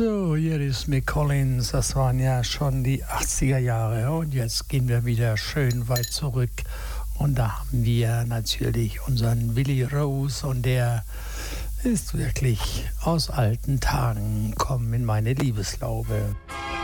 So, hier ist Mick Collins, das waren ja schon die 80er Jahre und jetzt gehen wir wieder schön weit zurück und da haben wir natürlich unseren Willie Rose und der ist wirklich aus alten Tagen, komm in meine Liebeslaube.